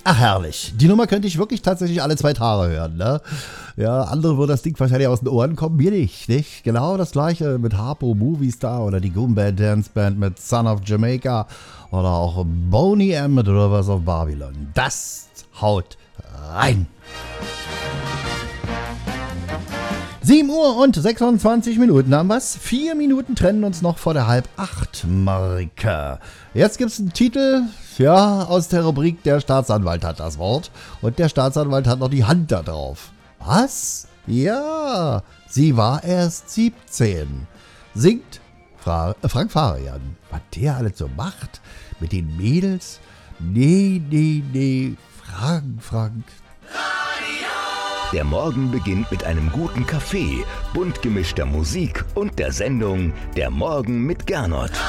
Ach, herrlich. Die Nummer könnte ich wirklich tatsächlich alle 2 Tage hören, ne? Ja, andere würden das Ding wahrscheinlich aus den Ohren kommen, mir nicht? Genau das gleiche mit Harpo Movie Star oder die Goombad Dance Band mit Son of Jamaica oder auch Boney M mit Rivers of Babylon. Das haut rein. 7:26 haben wir's. 4 Minuten trennen uns noch vor der 7:30-Marke. Jetzt gibt's einen Titel, ja, aus der Rubrik Der Staatsanwalt hat das Wort. Und der Staatsanwalt hat noch die Hand da drauf. Was? Ja, sie war erst 17. Singt Frank Farian. Was der alles so macht mit den Mädels? Nee. Frank. Der Morgen beginnt mit einem guten Kaffee, bunt gemischter Musik und der Sendung Der Morgen mit Gernot.